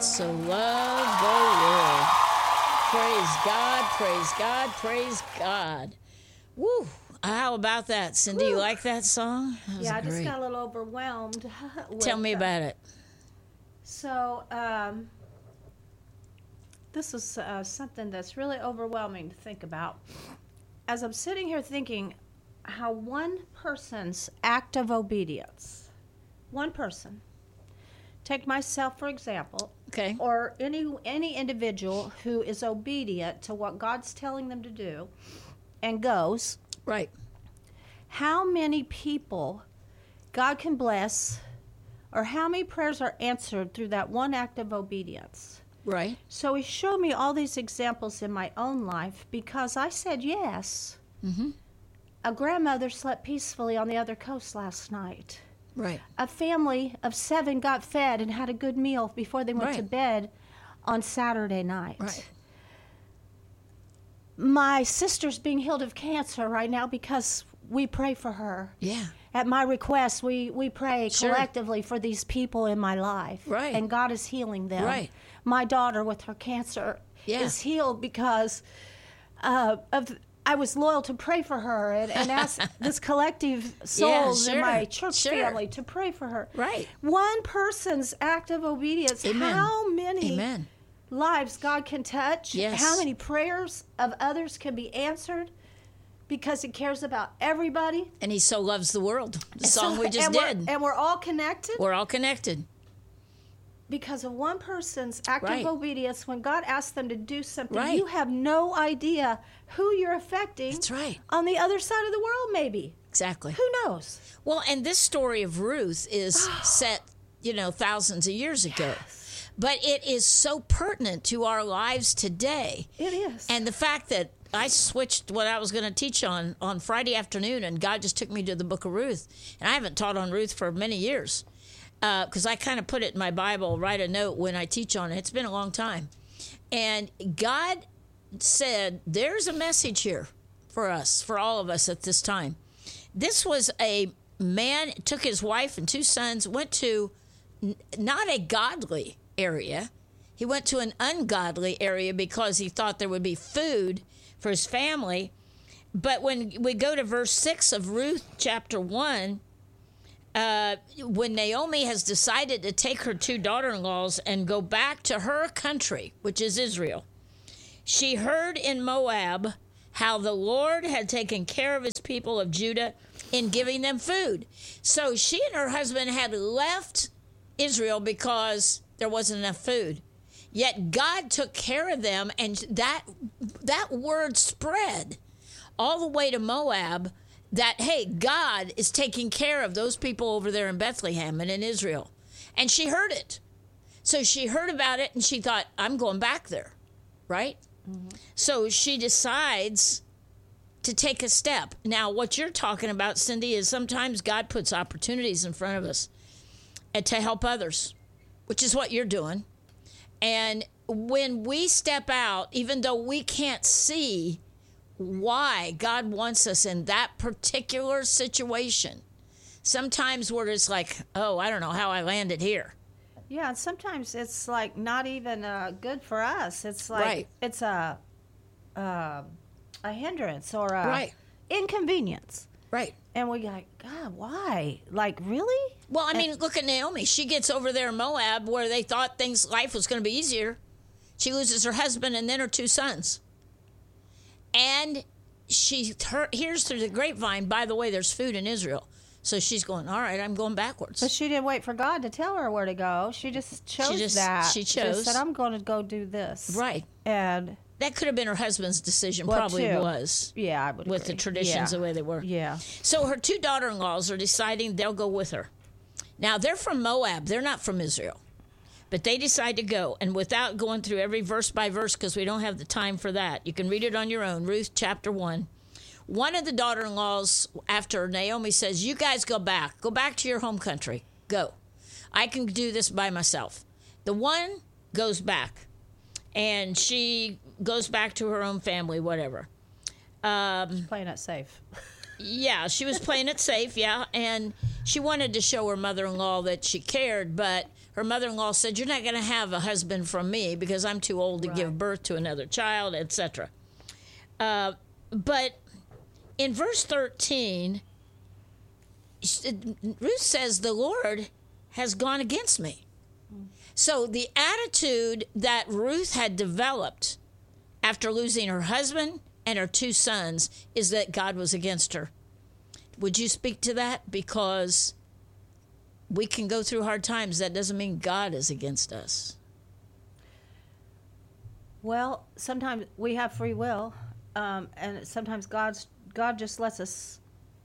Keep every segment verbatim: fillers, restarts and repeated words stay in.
God so loved the world. Praise God, praise God, praise God. Woo! How about that, Cindy? Woo. You like that song? That yeah, I great. just got a little overwhelmed. With, Tell me about it. So, um, this is uh, something that's really overwhelming to think about. As I'm sitting here thinking how one person's act of obedience, one person, take myself for example, okay, or any any individual who is obedient to what God's telling them to do and goes, right? How many people God can bless, or how many prayers are answered through that one act of obedience? Right. So he showed me all these examples in my own life because I said yes. Mm-hmm. A grandmother slept peacefully on the other coast last night. Right. A family of seven got fed and had a good meal before they went right. to bed on Saturday night. Right. My sister's being healed of cancer right now because we pray for her. Yeah. At my request, we, we pray sure. collectively for these people in my life. Right. And God is healing them. Right. My daughter with her cancer yeah. is healed because uh, of I was loyal to pray for her and, and ask this collective souls yeah, sure. in my church sure. family to pray for her. Right. One person's act of obedience, Amen. how many Amen. lives God can touch, yes. how many prayers of others can be answered because he cares about everybody. And he so loves the world. The song so, we just and did. We're, and we're all connected. We're all connected. Because of one person's act right. of obedience, when God asks them to do something, right. you have no idea who you're affecting. That's right. On the other side of the world, maybe. Exactly. Who knows? Well, and this story of Ruth is set, you know, thousands of years ago. Yes. But it is so pertinent to our lives today. It is. And the fact that I switched what I was going to teach on on Friday afternoon, and God just took me to the book of Ruth. And I haven't taught on Ruth for many years. Because uh, I kind of put it in my Bible, write a note when I teach on it. It's been a long time. And God said, there's a message here for us, for all of us at this time. This was a man, took his wife and two sons, went to n- not a godly area. He went to an ungodly area because he thought there would be food for his family. But when we go to verse six of Ruth chapter one, Uh, when Naomi has decided to take her two daughter-in-laws and go back to her country, which is Israel, she heard in Moab how the Lord had taken care of his people of Judah in giving them food. So she and her husband had left Israel because there wasn't enough food. Yet God took care of them, and that that word spread all the way to Moab, that, hey, God is taking care of those people over there in Bethlehem and in Israel. And she heard it. So she heard about it, and she thought, I'm going back there, right? Mm-hmm. So she decides to take a step. Now, what you're talking about, Cindy, is sometimes God puts opportunities in front of us and to help others, which is what you're doing. And when we step out, even though we can't see why God wants us in that particular situation, sometimes we're just like, oh, I don't know how I landed here. Yeah, and sometimes it's like not even uh, good for us. It's like right. it's a uh, a hindrance or a right. inconvenience. Right. And we like, God, why? Like, really? Well, I mean, and, look at Naomi. She gets over there in Moab where they thought things, life was going to be easier. She loses her husband and then her two sons. And she her, hears through the grapevine, by the way, there's food in Israel. So she's going, all right, I'm going backwards. But she didn't wait for God to tell her where to go. She just chose she just, that. She chose. She said, I'm going to go do this. Right. And that could have been her husband's decision, well, probably too. was. Yeah, I would With agree. the traditions yeah. the way they were. Yeah. So her two daughter-in-laws are deciding they'll go with her. Now, they're from Moab. They're not from Israel. But they decide to go, and without going through every verse by verse, because we don't have the time for that, you can read it on your own, Ruth chapter one. One of the daughter-in-laws, after Naomi says, you guys go back. Go back to your home country. Go. I can do this by myself. The one goes back, and she goes back to her own family, whatever. Um, playing it safe. Yeah, she was playing it safe, yeah, and she wanted to show her mother-in-law that she cared, but her mother-in-law said, "You're not going to have a husband from me because I'm too old to Right. give birth to another child," et cetera. Uh, but in verse thirteen, Ruth says, "The Lord has gone against me." So the attitude that Ruth had developed after losing her husband and her two sons is that God was against her. Would you speak to that? Because we can go through hard times. That doesn't mean God is against us. Well, sometimes we have free will, um, and sometimes God's God just lets us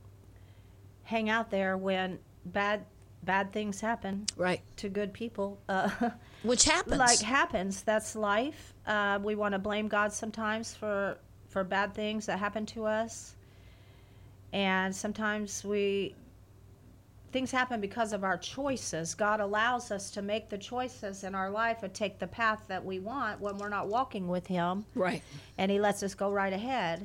hang out there when bad bad things happen Right. to good people. Uh, Which happens. like happens. That's life. Uh, we want to blame God sometimes for for bad things that happen to us, and sometimes we things happen because of our choices. God allows us to make the choices in our life and take the path that we want when we're not walking with Him, Right. and He lets us go right ahead.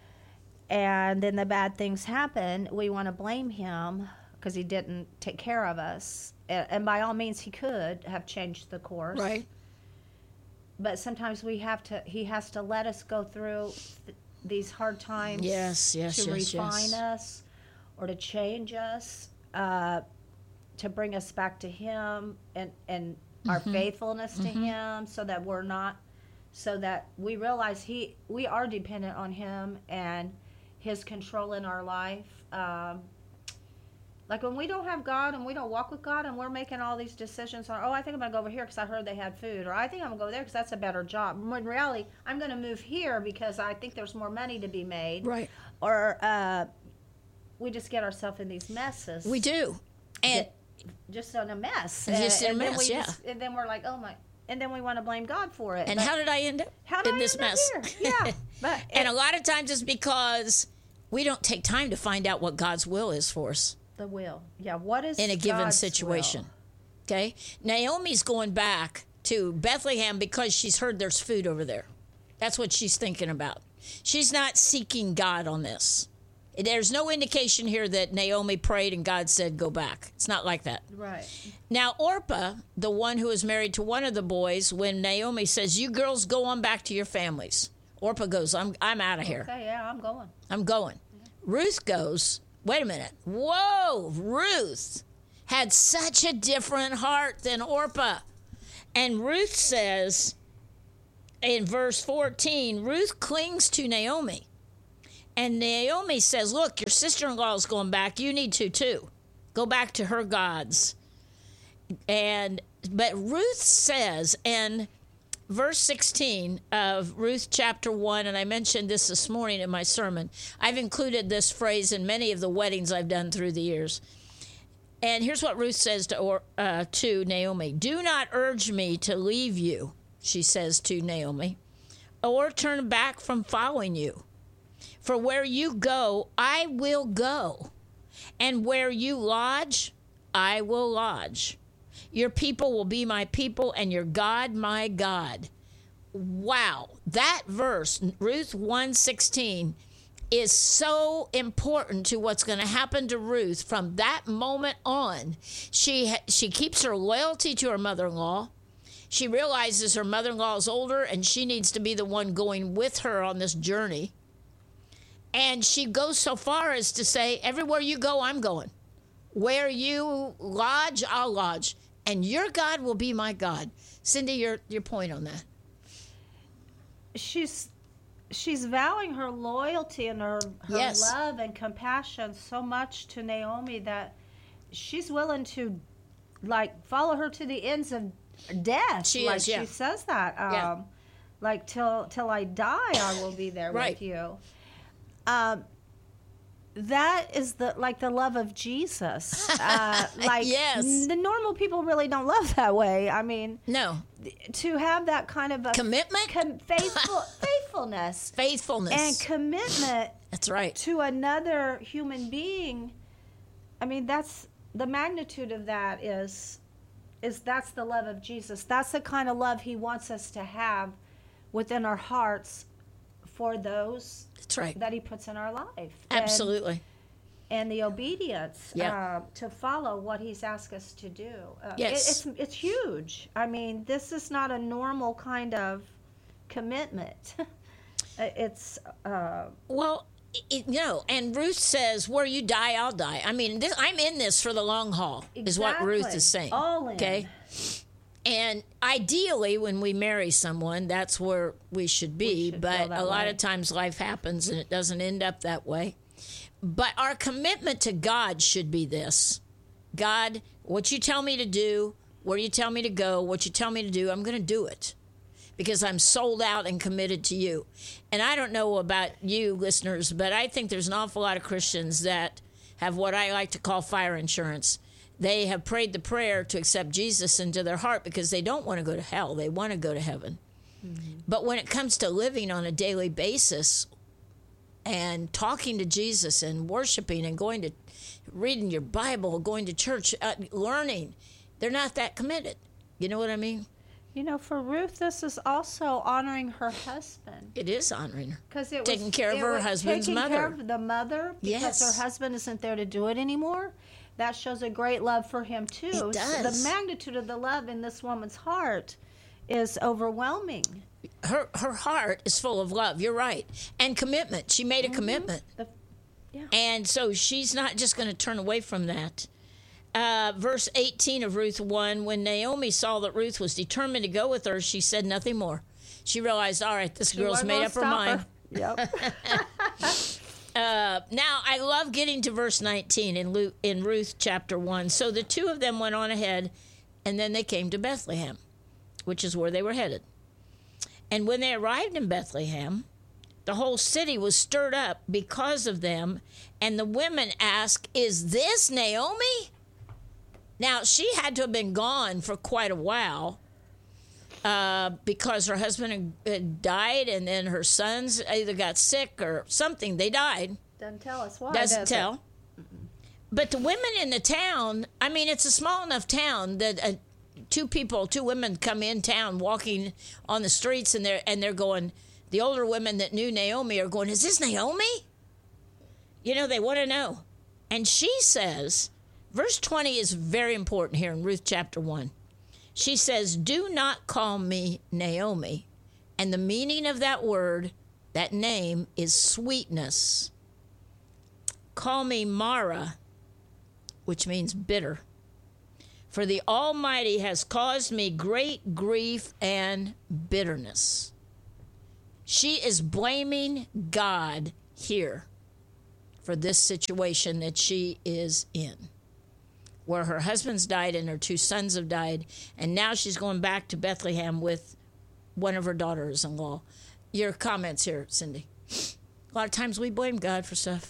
And then the bad things happen. We want to blame Him because He didn't take care of us. A- And by all means, He could have changed the course. Right. But sometimes we have to. He has to let us go through th- these hard times. Yes, yes, to yes, refine yes. us, or to change us, uh, to bring us back to Him and and our Mm-hmm. faithfulness to Him, so that we're not, so that we realize He we are dependent on Him and His control in our life. Um, Like when we don't have God and we don't walk with God and we're making all these decisions on, oh, I think I'm going to go over here because I heard they had food, or I think I'm going to go there because that's a better job. When in reality, I'm going to move here because I think there's more money to be made. Right. Or uh, we just get ourselves in these messes. We do. And Just in a mess. Just in a and then mess, we yeah. just- and then we're like, oh my, and then we want to blame God for it. and But how did I end up how did in I this end up mess? here? Yeah. But And it- a lot of times it's because we don't take time to find out what God's will is for us the will. Yeah. What is in a given God's situation. will? Okay? Naomi's going back to Bethlehem because she's heard there's food over there. That's what she's thinking about. She's not seeking God on this. There's no indication here that Naomi prayed and God said, go back. It's not like that. Right. Now, Orpah, the one who is married to one of the boys, when Naomi says, you girls go on back to your families, Orpah goes, I'm, I'm out of here. Okay, yeah, I'm going. I'm going. Ruth goes, wait a minute. Whoa, Ruth had such a different heart than Orpah. And Ruth says in verse fourteen, Ruth clings to Naomi. And Naomi says, look, your sister-in-law is going back. You need to too. Go back to her gods. And but Ruth says, and verse sixteen of Ruth chapter one, and I mentioned this this morning in my sermon. I've included this phrase in many of the weddings I've done through the years. And here's what Ruth says to, or, uh, to Naomi. Do not urge me to leave you, she says to Naomi, or turn back from following you. For where you go, I will go. And where you lodge, I will lodge. Your people will be my people, and your God my God. Wow. That verse, Ruth one sixteen, is so important to what's going to happen to Ruth from that moment on. She she keeps her loyalty to her mother-in-law. She realizes her mother-in-law is older, and she needs to be the one going with her on this journey. And she goes so far as to say, everywhere you go, I'm going. Where you lodge, I'll lodge. And your God will be my God. Cindy, your your point on that. She's she's vowing her loyalty and her, her Yes. love and compassion so much to Naomi that she's willing to like follow her to the ends of death. She like is, yeah. she says that. Um Yeah. like till till I die I will be there Right. with you. Um that is the like the love of Jesus. Uh, like Yes. n- the normal people really don't love that way. I mean, No. to have that kind of a Commitment? com- faithful faithfulness Faithfulness. and commitment That's right. to another human being. I mean, that's the magnitude of that is is that's the love of Jesus. That's the kind of love he wants us to have within our hearts for those That's right. that he puts in our life. And, Absolutely. and the obedience Yep. uh, to follow what he's asked us to do. Uh, it- Yes. it's it's huge. I mean, this is not a normal kind of commitment. It's uh, Well, it, you know, and Ruth says, "Where you die, I'll die." I mean, this, I'm in this for the long haul, is what Ruth exactly. is saying. All in. Okay. And ideally, when we marry someone, that's where we should be. We should but feel that a lot way. of times life happens and it doesn't end up that way. But our commitment to God should be this: God, what you tell me to do, where you tell me to go, what you tell me to do, I'm going to do it because I'm sold out and committed to you. And I don't know about you listeners, but I think there's an awful lot of Christians that have what I like to call fire insurance. They have prayed the prayer to accept Jesus into their heart because they don't want to go to hell. They want to go to heaven. Mm-hmm. But when it comes to living on a daily basis and talking to Jesus and worshiping and going to reading your Bible, going to church, uh, learning, they're not that committed. You know what I mean? you know, for Ruth, this is also honoring her husband. It is honoring her. Because it was Taking care of it her was husband's taking mother. care of the mother because Yes. her husband isn't there to do it anymore. That shows a great love for him too. It So does. the magnitude of the love in this woman's heart is overwhelming. Her her heart is full of love. You're right. And commitment. She made a commitment. The, yeah. And so she's not just going to turn away from that. Uh, verse eighteen of Ruth one, when Naomi saw that Ruth was determined to go with her, she said nothing more. She realized, all right, this She girl's wasn't made gonna up her stop mind. her. Yep. Uh, now, I love getting to verse nineteen in, Lu- in Ruth chapter one. So the two of them went on ahead, and then they came to Bethlehem, which is where they were headed. And when they arrived in Bethlehem, the whole city was stirred up because of them, and the women asked, is this Naomi? Now, she had to have been gone for quite a while uh, because her husband had, had died, and then her sons either got sick or something. They died. Doesn't tell us why. Doesn't does tell. But the women in the town, I mean, it's a small enough town that uh, two people, two women come in town walking on the streets, and they're, and they're going, the older women that knew Naomi are going, is this Naomi? You know, they want to know. And she says, verse twenty is very important here in Ruth chapter one. She says, do not call me Naomi. And the meaning of that word, that name, is sweetness. Call me Mara, which means bitter. For the Almighty has caused me great grief and bitterness. She is blaming God here for this situation that she is in, where her husband's died and her two sons have died, and now she's going back to Bethlehem with one of her daughters-in-law. Your comments here, Cindy. A lot of times we blame God for stuff.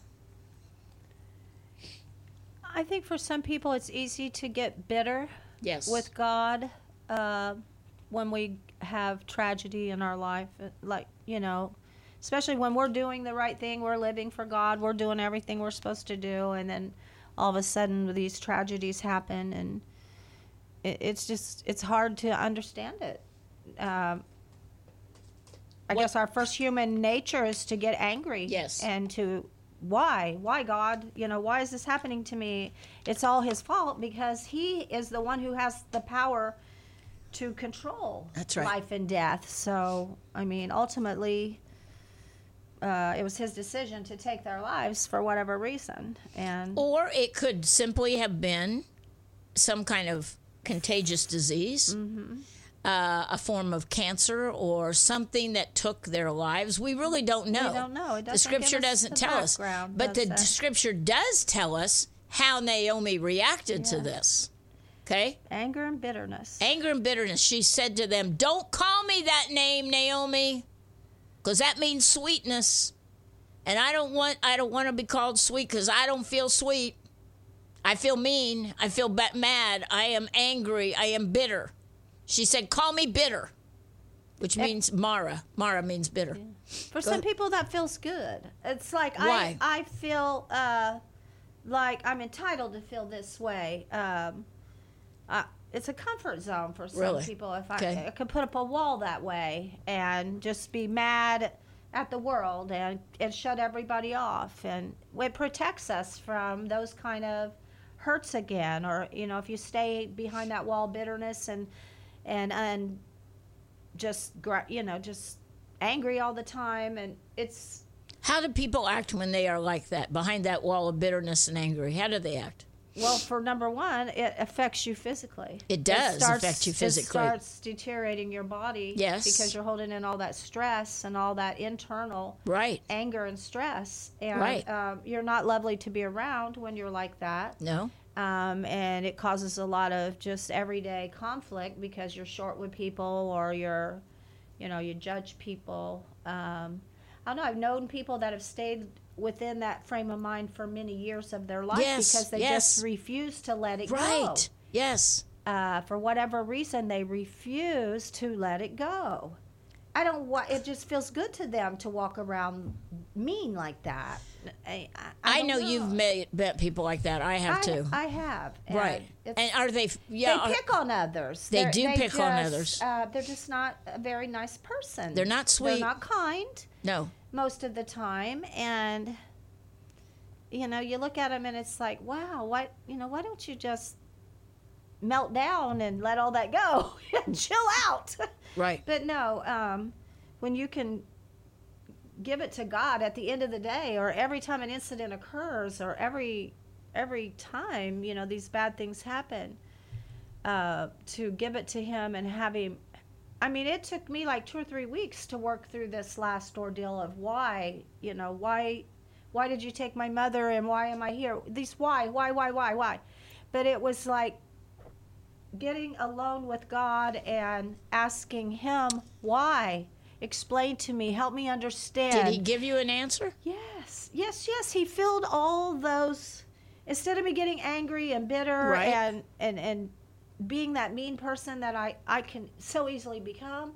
I think for some people it's easy to get bitter Yes. with God uh, when we have tragedy in our life. Like, you know, especially when we're doing the right thing, we're living for God, we're doing everything we're supposed to do, and then all of a sudden these tragedies happen, and it, it's just, it's hard to understand it. Um, I What- guess our first human nature is to get angry. Yes. And to, why? Why, God? You know, why is this happening to me? It's all his fault because he is the one who has the power to control That's right. life and death. So, I mean, ultimately, uh, it was his decision to take their lives for whatever reason. And Or it could simply have been some kind of contagious disease, Mm-hmm. uh, a form of cancer, or something that took their lives. We really don't know. don't know. It The doesn't scripture give us doesn't the tell us. background, But does the it? scripture does tell us how Naomi reacted to Yeah. this. Okay? anger and bitterness. Anger and bitterness. She said to them, don't call me that name, Naomi, because that means sweetness. And I don't want I don't want to be called sweet because I don't feel sweet. I feel mean. I feel ba- mad. I am angry. I am bitter. She said, call me bitter, which means Mara. Mara means bitter. For some people, that feels good. It's like Why? I, I feel uh, like I'm entitled to feel this way. Um, uh, it's a comfort zone for some Really? people. If I, Okay. I could put up a wall that way and just be mad at the world and, and shut everybody off. And it protects us from those kind of hurts again. Or, you know, if you stay behind that wall of bitterness and, and, and just, you know, just angry all the time. And it's... How do people act when they are like that, behind that wall of bitterness and angry? How do they act? Well, for number one, it affects you physically. It does it starts, affect you physically. It starts deteriorating your body. Yes. Because you're holding in all that stress and all that internal right. anger and stress. And right. um, you're not lovely to be around when you're like that. No. Um, and it causes a lot of just everyday conflict because you're short with people or you're, you know, you judge people. Um, I don't know. I've known people that have stayed within that frame of mind for many years of their life yes, because they yes. just refuse to let it right. go. Right. Yes. Uh, for whatever reason, they refuse to let it go. I don't want. It just feels good to them to walk around mean like that. I, I, I, I know, know you've met, met people like that. I have I, too. I have. And right. And are they? Yeah. They pick on others. They They're, do they pick just, on others. Uh, they're just not a very nice person. They're not sweet. They're not kind. No. Most of the time, and you know, you look at them and it's like, wow, why, you know, why don't you just melt down and let all that go and chill out? Right. But no, um, when you can give it to God at the end of the day, or every time an incident occurs, or every every time, you know, these bad things happen, uh, to give it to Him and have Him. I mean, it took me like two or three weeks to work through this last ordeal of why, you know, why, why did you take my mother and why am I here? These why, why, why, why, why. But it was like getting alone with God and asking Him why. Explain to me, help me understand. Did He give you an answer? Yes, yes, yes. He filled all those. Instead of me getting angry and bitter right. and and and. being that mean person that I, I can so easily become,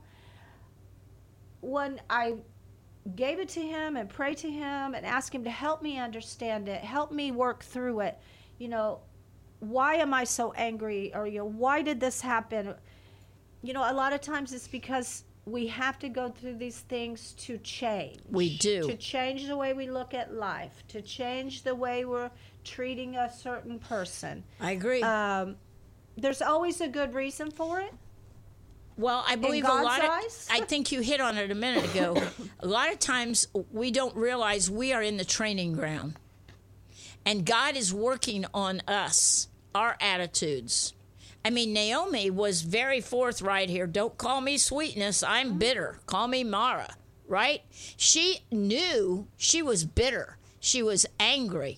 when I gave it to Him and prayed to Him and asked Him to help me understand it, help me work through it, you know, why am I so angry? Or, you know, why did this happen? You know, a lot of times it's because we have to go through these things to change. We do. To change the way we look at life, to change the way we're treating a certain person. I agree. Um, There's always a good reason for it. Well, I believe a lot of, I think you hit on it a minute ago. A lot of times we don't realize we are in the training ground. And God is working on us, our attitudes. I mean, Naomi was very forthright here. Don't call me sweetness. I'm bitter. Call me Mara, right? She knew she was bitter. She was angry.